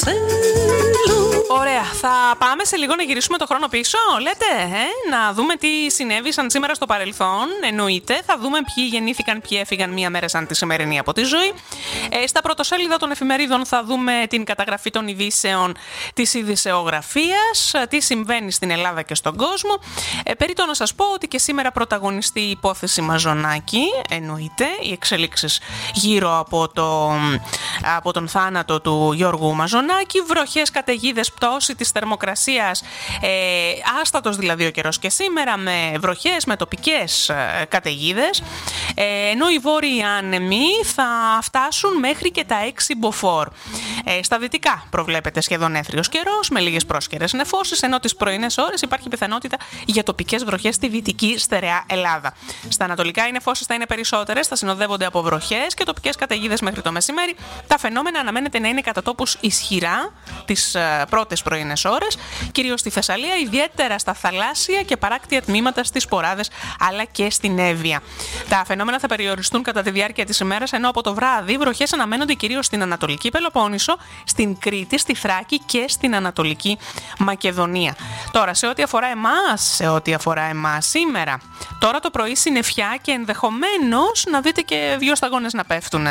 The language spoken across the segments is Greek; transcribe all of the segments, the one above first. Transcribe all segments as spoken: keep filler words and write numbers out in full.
Ωραία, θα πάμε σε λίγο να γυρίσουμε το χρόνο πίσω, λέτε, ε? Να δούμε τι συνέβησαν σήμερα στο παρελθόν, εννοείται. Θα δούμε ποιοι γεννήθηκαν, ποιοι έφυγαν μία μέρα σαν τη σημερινή από τη ζωή. Ε, στα πρωτοσέλιδα των εφημερίδων θα δούμε την καταγραφή των ειδήσεων της ειδησεογραφίας, τι συμβαίνει στην Ελλάδα και στον κόσμο. Ε, περίτω να σας πω ότι και σήμερα πρωταγωνιστεί η υπόθεση Μαζονάκη, εννοείται, οι εξελίξεις γύρω από, το, από τον θάνατο του Γιώργου Μαζονάκη, βροχές, καταιγίδες, πτώση της θερμοκρασίας, ε, άστατος δηλαδή ο καιρός και σήμερα, με βροχές, με τοπικές ε, καταιγίδες, ε, ενώ οι βόρειοι άνεμοι θα φτάσουν μέχρι και τα έξι μποφόρ. Ε, στα δυτικά προβλέπεται σχεδόν έθριος καιρός, με λίγες πρόσκαιρες νεφώσεις, ενώ τις πρωινές ώρες υπάρχει πιθανότητα για τοπικές βροχές στη δυτική στερεά Ελλάδα. Στα ανατολικά οι νεφώσεις θα είναι περισσότερες, θα συνοδεύονται από βροχές και τοπικές καταιγίδες μέχρι το μεσημέρι. Τα φαινόμενα αναμένεται να είναι κατά τόπους ισχυρά τις ε, πρώτες πρωινές ώρες, κυρίως στη Θεσσαλία, ιδιαίτερα στα θαλάσσια και παράκτια τμήματα, στις Ποράδες αλλά και στην Εύβοια. Τα φαινόμενα θα περιοριστούν κατά τη διάρκεια της ημέρας, ενώ από το βράδυ βροχές αναμένονται κυρίως στην Ανατολική Πελοπόννησο, στην Κρήτη, στη Θράκη και στην Ανατολική Μακεδονία. Τώρα, σε ό,τι αφορά εμάς, σε ό,τι αφορά εμάς σήμερα, τώρα το πρωί συννεφιά και ενδεχομένως να δείτε και δύο σταγόνες να πέφτουν.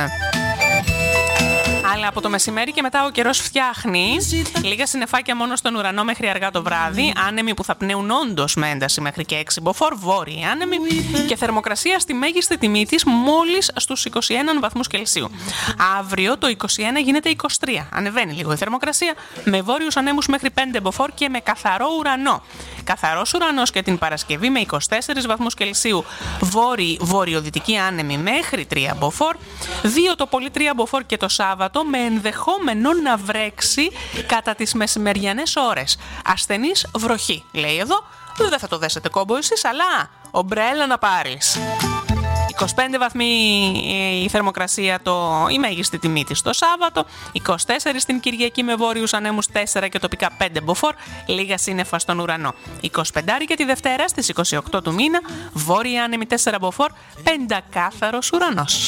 Αλλά από το μεσημέρι και μετά ο καιρός φτιάχνει. Λίγα συννεφάκια μόνο στον ουρανό μέχρι αργά το βράδυ. Άνεμοι που θα πνέουν όντως με ένταση μέχρι και έξι μποφόρ. Βόρειοι άνεμοι. Και θερμοκρασία στη μέγιστη τιμή της μόλις στους είκοσι ένα βαθμούς Κελσίου. Αύριο το είκοσι ένα γίνεται είκοσι τρία. Ανεβαίνει λίγο η θερμοκρασία. Με βόρειους ανέμους μέχρι πέντε μποφόρ και με καθαρό ουρανό. Καθαρός ουρανός και την Παρασκευή με είκοσι τέσσερις βαθμούς Κελσίου. Βόρειοι βορειοδυτικοί άνεμοι μέχρι τρία μποφόρ. δύο το πολύ τρία μποφόρ και το Σάββατο, με ενδεχόμενο να βρέξει κατά τις μεσημεριανές ώρες. Ασθενής βροχή, λέει εδώ. Δεν θα το δέσετε κόμπο εσείς, αλλά ομπρέλα να πάρεις. είκοσι πέντε βαθμοί η θερμοκρασία, το, η μέγιστη τιμή της το Σάββατο, είκοσι τέσσερα στην Κυριακή με βόρειους ανέμους τέσσερα και τοπικά πέντε μποφόρ, λίγα σύννεφα στον ουρανό. είκοσι πέντε και τη Δευτέρα στις είκοσι οκτώ του μήνα, βόρειοι άνεμοι τέσσερα μποφόρ, πεντακάθαρος ουρανός.